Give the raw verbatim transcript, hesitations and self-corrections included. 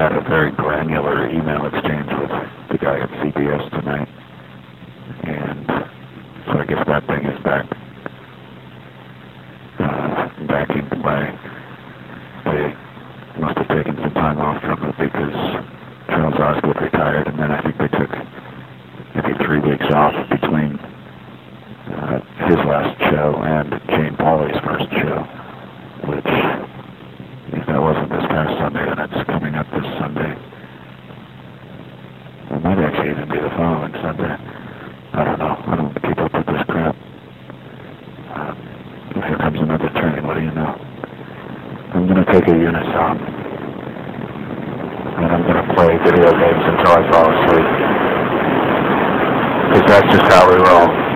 had a very granular email exchange with the guy at C B S tonight, and so I guess that thing is back, uh, backing by, they must have taken some time off from it because Charles Osgood retired, and then I think they took maybe three weeks off between uh, his last show and Jane Pauley's first show, which, if that wasn't this past Sunday, then it's coming up this Sunday. It might actually even be the following Sunday. I don't know. I don't keep up with this crap. Uh, here comes another train. What do you know? I'm going to take a Unisom, and I'm going to play video games until I fall asleep. Because that's just how we roll.